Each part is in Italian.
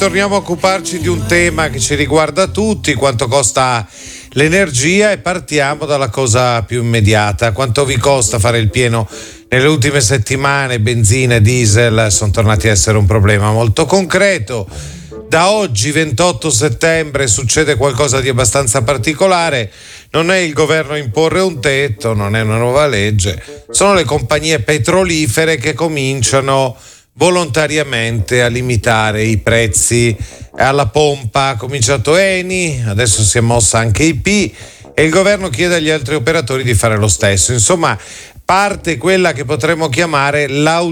Torniamo a occuparci di un tema che ci riguarda tutti, quanto costa l'energia, e partiamo dalla cosa più immediata. Quanto vi costa fare il pieno? Nelle ultime settimane benzina e diesel sono tornati a essere un problema molto concreto. Da oggi, 28 settembre, succede qualcosa di abbastanza particolare. Non è il governo a imporre un tetto, non è una nuova legge, sono le compagnie petrolifere che cominciano volontariamente a limitare i prezzi alla pompa. Ha cominciato Eni, adesso si è mossa anche IP e il governo chiede agli altri operatori di fare lo stesso. Insomma, parte quella che potremmo chiamare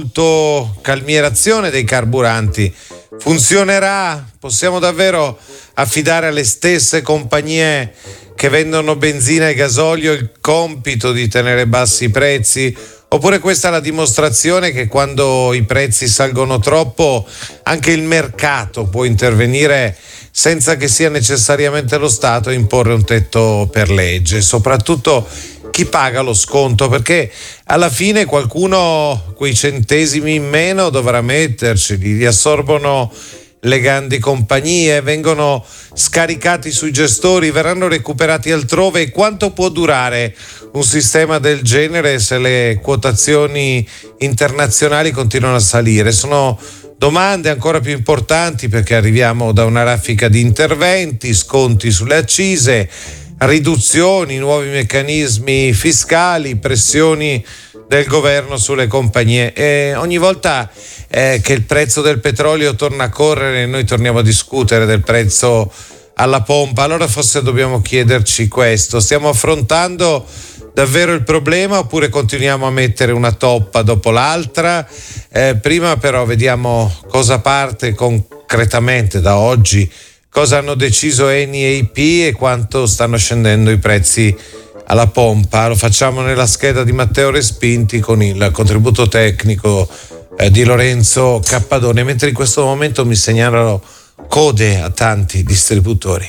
l'autocalmierazione dei carburanti. Funzionerà? Possiamo davvero affidare alle stesse compagnie che vendono benzina e gasolio il compito di tenere bassi i prezzi? Oppure questa è la dimostrazione che quando i prezzi salgono troppo anche il mercato può intervenire senza che sia necessariamente lo Stato a imporre un tetto per legge? Soprattutto chi paga lo sconto, perché alla fine qualcuno quei centesimi in meno dovrà metterceli, li assorbono le grandi compagnie, vengono scaricati sui gestori, verranno recuperati altrove. E quanto può durare un sistema del genere se le quotazioni internazionali continuano a salire? Sono domande ancora più importanti, perché arriviamo da una raffica di interventi, sconti sulle accise, riduzioni, nuovi meccanismi fiscali, pressioni del governo sulle compagnie, e ogni volta che il prezzo del petrolio torna a correre noi torniamo a discutere del prezzo alla pompa. Allora forse dobbiamo chiederci questo: stiamo affrontando davvero il problema oppure continuiamo a mettere una toppa dopo l'altra? Prima però vediamo cosa parte concretamente da oggi, cosa hanno deciso Eni e IP e quanto stanno scendendo i prezzi alla pompa. Lo facciamo nella scheda di Matteo Respinti con il contributo tecnico di Lorenzo Cappadone, mentre in questo momento mi segnalano code a tanti distributori.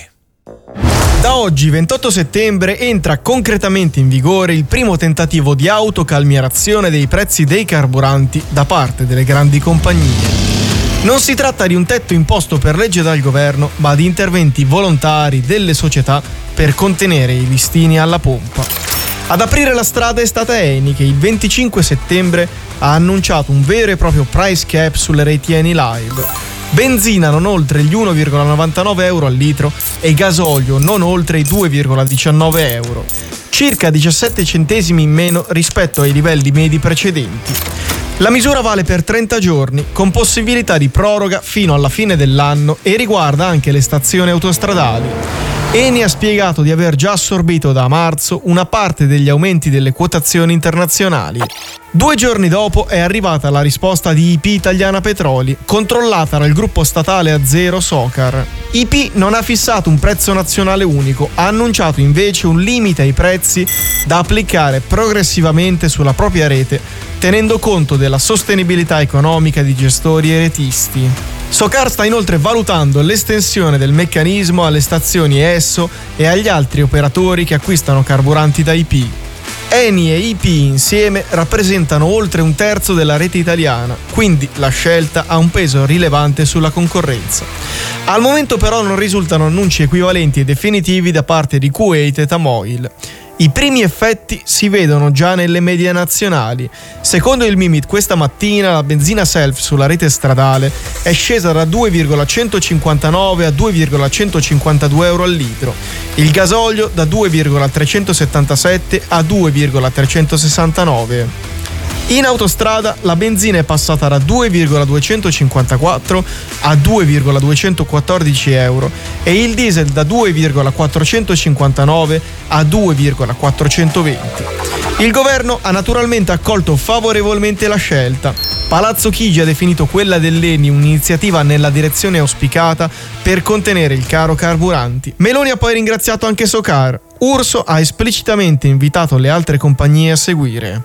Da oggi, 28 settembre, entra concretamente in vigore il primo tentativo di autocalmierazione dei prezzi dei carburanti da parte delle grandi compagnie. Non si tratta di un tetto imposto per legge dal governo, ma di interventi volontari delle società per contenere i listini alla pompa. Ad aprire la strada è stata Eni, che il 25 settembre ha annunciato un vero e proprio price cap sulle reti Eni Live. Benzina non oltre gli 1,99 euro al litro e gasolio non oltre i 2,19 euro, circa 17 centesimi in meno rispetto ai livelli medi precedenti. La misura vale per 30 giorni, con possibilità di proroga fino alla fine dell'anno, e riguarda anche le stazioni autostradali. Eni ha spiegato di aver già assorbito da marzo una parte degli aumenti delle quotazioni internazionali. 2 giorni dopo è arrivata la risposta di IP Italiana Petroli, controllata dal gruppo statale Azero Socar. IP non ha fissato un prezzo nazionale unico, ha annunciato invece un limite ai prezzi da applicare progressivamente sulla propria rete, tenendo conto della sostenibilità economica di gestori e retisti. Socar sta inoltre valutando l'estensione del meccanismo alle stazioni ESSO e agli altri operatori che acquistano carburanti da IP. Eni e IP insieme rappresentano oltre un terzo della rete italiana, quindi la scelta ha un peso rilevante sulla concorrenza. Al momento però non risultano annunci equivalenti e definitivi da parte di Kuwait e Tamoil. I primi effetti si vedono già nelle medie nazionali. Secondo il Mimit, questa mattina la benzina self sulla rete stradale è scesa da 2,159 a 2,152 euro al litro, il gasolio da 2,377 a 2,369. In autostrada la benzina è passata da 2,254 a 2,214 euro e il diesel da 2,459 a 2,420. Il governo ha naturalmente accolto favorevolmente la scelta. Palazzo Chigi ha definito quella dell'Eni un'iniziativa nella direzione auspicata per contenere il caro carburanti. Meloni ha poi ringraziato anche Socar. Urso ha esplicitamente invitato le altre compagnie a seguire.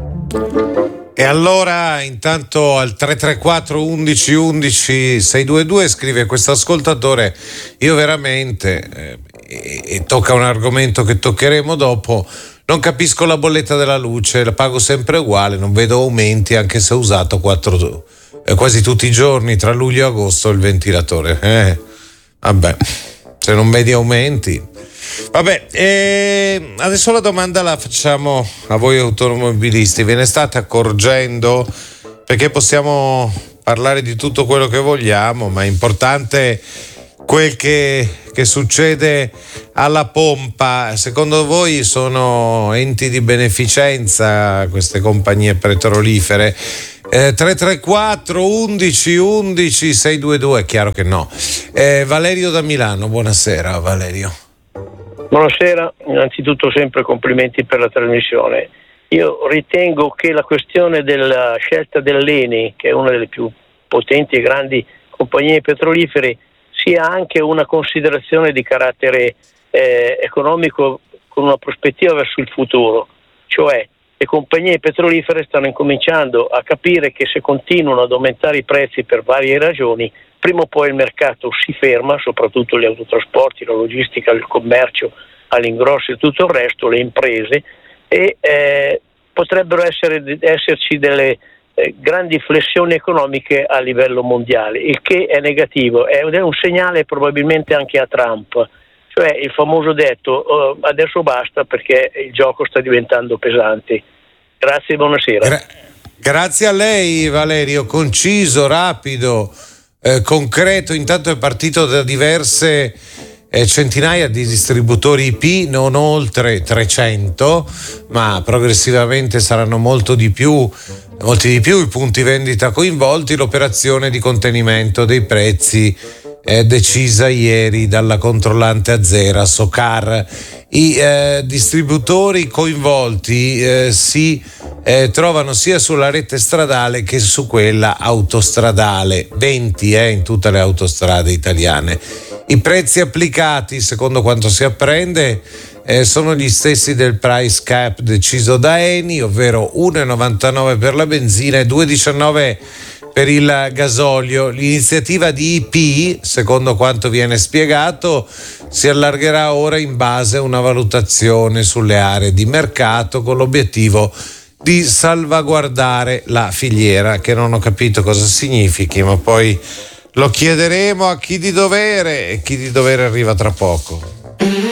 E allora intanto al 334 11 11 622 scrive questo ascoltatore: io veramente e tocca un argomento che toccheremo dopo, non capisco la bolletta della luce, la pago sempre uguale, non vedo aumenti anche se ho usato 4 quasi tutti i giorni tra luglio e agosto il ventilatore. Vabbè, se non vedi aumenti. Vabbè, adesso la domanda la facciamo a voi automobilisti. Ve ne state accorgendo? Perché possiamo parlare di tutto quello che vogliamo, ma è importante quel che succede alla pompa. Secondo voi sono enti di beneficenza queste compagnie petrolifere? 334 11 11 622, è chiaro che no. Valerio da Milano, buonasera Valerio. Buonasera, innanzitutto sempre complimenti per la trasmissione. Io ritengo che la questione della scelta dell'ENI, che è una delle più potenti e grandi compagnie petrolifere, sia anche una considerazione di carattere economico con una prospettiva verso il futuro, cioè le compagnie petrolifere stanno incominciando a capire che se continuano ad aumentare i prezzi per varie ragioni, prima o poi il mercato si ferma, soprattutto gli autotrasporti, la logistica, il commercio all'ingrosso e tutto il resto, le imprese, e potrebbero esserci delle grandi flessioni economiche a livello mondiale, il che è negativo, è un segnale probabilmente anche a Trump, cioè il famoso detto adesso basta perché il gioco sta diventando pesante. Grazie e buonasera. Grazie a lei Valerio, conciso, rapido, concreto. Intanto è partito da diverse centinaia di distributori IP, non oltre 300, ma progressivamente saranno molti di più i punti vendita coinvolti. L'operazione di contenimento dei prezzi è decisa ieri dalla controllante Azera Socar. I distributori coinvolti si trovano sia sulla rete stradale che su quella autostradale, 20 in tutte le autostrade italiane. I prezzi applicati, secondo quanto si apprende, sono gli stessi del price cap deciso da Eni, ovvero 1,99 per la benzina e 2,19 per il gasolio. L'iniziativa di IP, secondo quanto viene spiegato, si allargherà ora in base a una valutazione sulle aree di mercato con l'obiettivo di salvaguardare la filiera, che non ho capito cosa significhi, ma poi lo chiederemo a chi di dovere, e chi di dovere arriva tra poco.